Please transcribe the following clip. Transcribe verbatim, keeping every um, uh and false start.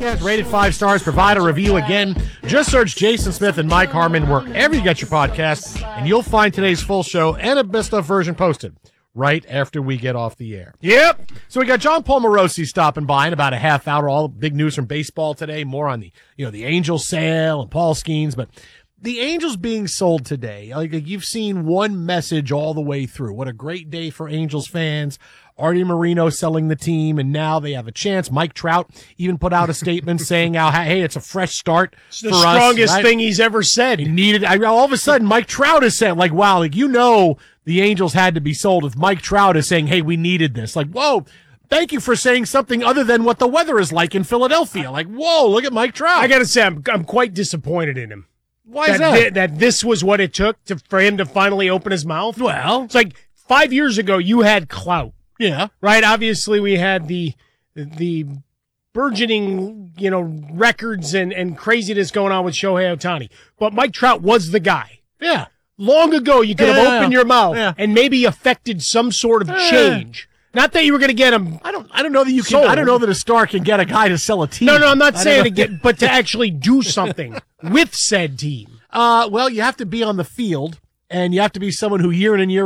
podcast, rated five stars, provide a review again. Just search Jason Smith and Mike Harmon wherever you get your podcasts, and you'll find today's full show and a best of version posted right after we get off the air. Yep. So we got John Paul Morosi stopping by in about a half hour. All big news from baseball today. More on the, you know, the Angels sale and Paul Skeens, but the Angels being sold today, like you've seen one message all the way through. What a great day for Angels fans. Artie Moreno selling the team, and now they have a chance. Mike Trout even put out a statement saying, how, hey, it's a fresh start it's for the us. The strongest right? thing he's ever said. He needed, I, all of a sudden, Mike Trout is saying, like, wow, like, you know the Angels had to be sold if Mike Trout is saying, hey, we needed this. Like, whoa. Thank you for saying something other than what the weather is like in Philadelphia. Like, whoa, look at Mike Trout. I got to say, I'm, I'm quite disappointed in him. Why is that? that? Th- that this was what it took to, for him to finally open his mouth? Well. It's like five years ago, you had clout. Yeah. Right? Obviously, we had the the burgeoning, you know, records and, and craziness going on with Shohei Ohtani. But Mike Trout was the guy. Yeah. Long ago, you could yeah, have yeah, opened yeah. your mouth yeah. and maybe affected some sort of yeah. change. Not that you were going to get him. I don't. I don't know that you can. sold. I don't know that a star can get a guy to sell a team. No, no, I'm not I saying to get, but to actually do something with said team. Uh, well, you have to be on the field, and you have to be someone who year in and year